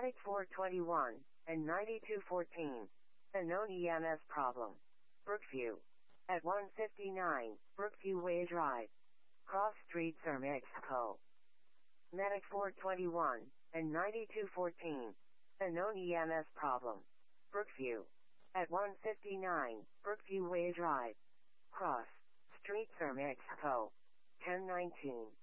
Medic 421 and 9214. A known EMS problem. Brookview. At 159, Brookview Way Drive. Cross Street, Sir Mexico. Medic 421 and 9214. A known EMS problem. Brookview. At 159, Brookview Way Drive. Cross Street, Sir Mexico. 1019.